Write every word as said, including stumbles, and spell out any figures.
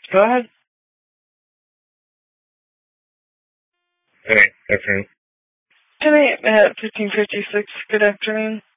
Go ahead. Hey, afternoon. Tonight at fifteen fifty-six. Good afternoon.